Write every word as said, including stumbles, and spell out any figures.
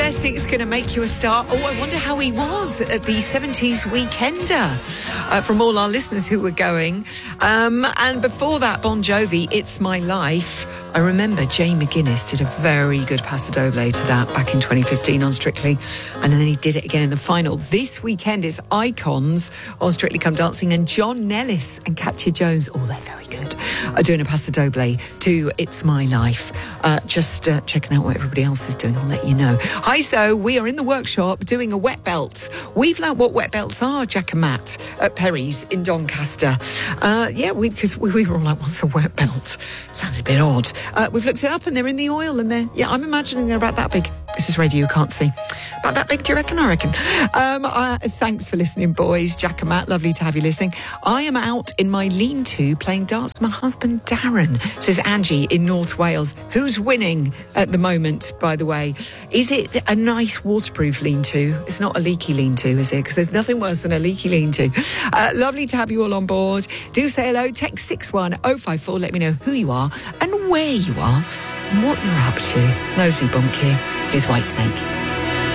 Classic's going to make you a star. Oh, I wonder how he was at the seventies Weekender uh, from all our listeners who were going. Um, and before that, Bon Jovi, It's My Life. I remember Jay McGuinness did a very good Paso Doble to that back in twenty fifteen on Strictly. And then he did it again in the final. This weekend is Icons on Strictly Come Dancing, and John Nellis and Katya Jones, oh, they're very good, are doing a Paso Doble to It's My Life. Uh, just uh, checking out what everybody else is doing. I'll let you know. Hi, so we are in the workshop doing a wet belt. We've learnt what wet belts are, Jack and Matt, at Perry's in Doncaster. Uh, yeah, because we, we, we were all like, what's a wet belt? Sounded a bit odd. Uh, we've looked it up and they're in the oil and they're, yeah, I'm imagining they're about that big. This is radio, you can't see. About that big, do you reckon? I reckon. Um, uh, thanks for listening, boys. Jack and Matt, lovely to have you listening. I am out in my lean-to playing darts with my husband, Darren, says Angie in North Wales. Who's winning at the moment, by the way? Is it a nice waterproof lean-to? It's not a leaky lean-to, is it? Because there's nothing worse than a leaky lean-to. Uh, lovely to have you all on board. Do say hello. Text six one oh five four. Let me know who you are and where you are and what you're up to. Nosy Bunk here. Here's Whitesnake.